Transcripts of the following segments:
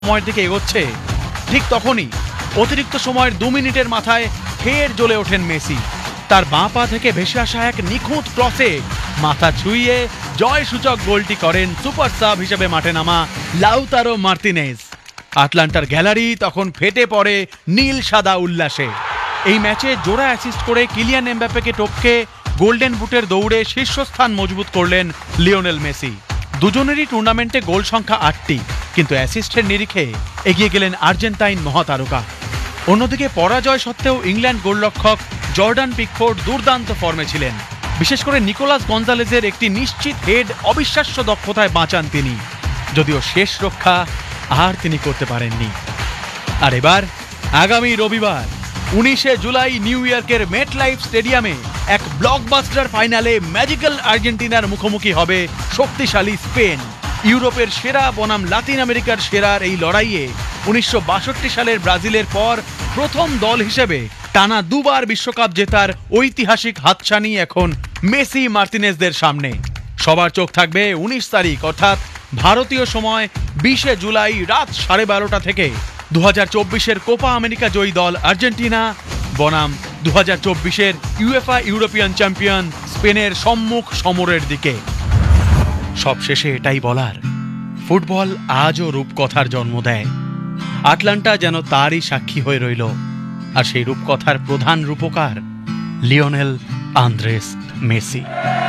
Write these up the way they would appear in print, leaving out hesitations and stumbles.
সময়ের দিকে এগোচ্ছে, ঠিক তখনই অতিরিক্ত সময়ের 2 মিনিটের মাথায় ফের জ্বলে ওঠেন মেসি। তার বাঁ পা থেকে ভেসে আসা এক নিখুঁত ক্রসে মাথা ছুঁয়ে জয়সূচক গোলটি করেন সুপার সাব হিসেবে মাঠে নামা লাউতারো মার্তিনেজ। আটলান্টার গ্যালারি তখন ফেটে পড়ে নীল সাদা উল্লাসে। এই ম্যাচে জোড়া অ্যাসিস্ট করে কিলিয়ান এমবাপ্পেকে টপকে গোল্ডেন বুটের দৌড়ে শীর্ষস্থান মজবুত করলেন লিওনেল মেসি। দুজনেরই টুর্নামেন্টে গোল সংখ্যা 8টি, কিন্তু অ্যাসিস্টের নিরিখে এগিয়ে গেলেন আর্জেন্টাইন মহাতারকা। অন্যদিকে পরাজয় সত্ত্বেও ইংল্যান্ড গোলরক্ষক জর্ডান পিকফোর্ড দুর্দান্ত ফর্মে ছিলেন। বিশেষ করে নিকোলাস গঞ্জালেজের একটি নিশ্চিত হেড অবিশ্বাস্য দক্ষতায় বাঁচান তিনি, যদিও শেষ রক্ষা আর তিনি করতে পারেননি। আর এবার আগামী রবিবার 19শে জুলাই নিউ ইয়র্কের মেটলাইফ স্টেডিয়ামে এক ব্লকবাস্টার ফাইনালে ম্যাজিক্যাল আর্জেন্টিনার মুখোমুখি হবে শক্তিশালী স্পেন। ইউরোপের সেরা বনাম লাতিন আমেরিকার সেরার এই লড়াইয়ে 1962 সালের ব্রাজিলের পর প্রথম দল হিসেবে টানা দুবার বিশ্বকাপ জেতার ঐতিহাসিক হাতছানি এখন মেসি মার্তিনেজদের সামনে। সবার চোখ থাকবে 19 তারিখ অর্থাৎ ভারতীয় সময় 20শে জুলাই রাত 12:30 থেকে 2024-এর কোপা আমেরিকা জয়ী দল আর্জেন্টিনা বনাম 2024-এর ইউএফা ইউরোপিয়ান চ্যাম্পিয়ন স্পেনের সম্মুখ সমরের দিকে। সবশেষে এটাই বলার, ফুটবল আজও রূপকথার জন্ম দেয়। আটলান্টা যেন তারই সাক্ষী হয়ে রইল, আর সেই রূপকথার প্রধান রূপকার লিওনেল আন্দ্রেস মেসি।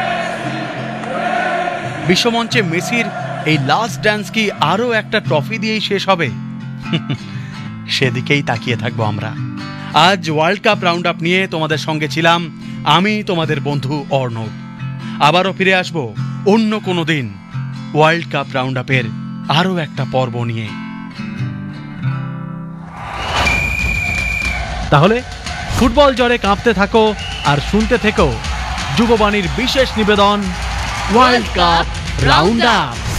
বিশ্বমঞ্চে মেসির এই লাস্ট ড্যান্স কি আরও একটা ট্রফি দিয়েই শেষ হবে? সেদিকেই তাকিয়ে থাকবো আমরা। আজ ওয়ার্ল্ড কাপ রাউন্ড আপ নিয়ে তোমাদের সঙ্গে ছিলাম আমি, তোমাদের বন্ধু অর্ণব। আবারও ফিরে আসবো অন্য কোনো দিন ওয়ার্ল্ড কাপ রাউন্ড আপের আরও একটা পর্ব নিয়ে। তাহলে ফুটবল জ্বরে কাঁপতে থাকো আর শুনতে থেকো যুববাণীর বিশেষ নিবেদন ওয়ার্ল্ড কাপ রাউন্ড আপ।